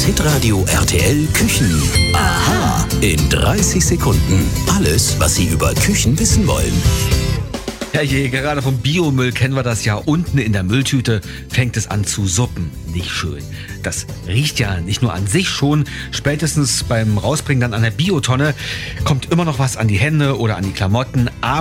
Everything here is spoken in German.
Hitradio RTL Küchen. Aha. In 30 Sekunden. Alles, was Sie über Küchen wissen wollen. Herrje, gerade vom Biomüll kennen wir das ja. Unten in der Mülltüte fängt es an zu suppen. Nicht schön. Das riecht ja nicht nur an sich schon. Spätestens beim Rausbringen dann an der Biotonne kommt immer noch was an die Hände oder an die Klamotten.